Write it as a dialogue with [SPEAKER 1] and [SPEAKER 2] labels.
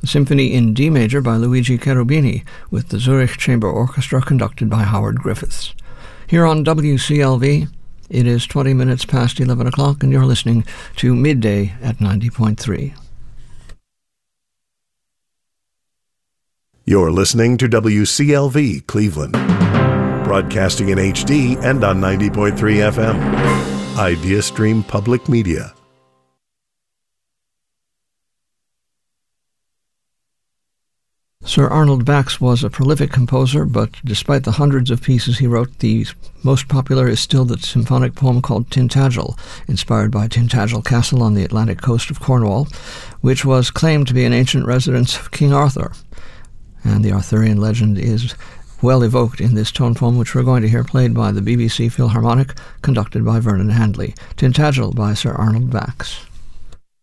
[SPEAKER 1] the Symphony in D major by Luigi Cherubini, with the Zurich Chamber Orchestra conducted by Howard Griffiths. Here on WCLV, it is 20 minutes past 11 o'clock, and you're listening to Midday at 90.3.
[SPEAKER 2] You're listening to WCLV Cleveland, broadcasting in HD and on 90.3 FM. Idea Stream Public Media.
[SPEAKER 1] Sir Arnold Bax was a prolific composer, but despite the hundreds of pieces he wrote, the most popular is still the symphonic poem called Tintagel, inspired by Tintagel Castle on the Atlantic coast of Cornwall, which was claimed to be an ancient residence of King Arthur. And the Arthurian legend is well evoked in this tone poem, which we're going to hear played by the BBC Philharmonic, conducted by Vernon Handley. Tintagel by Sir Arnold Bax.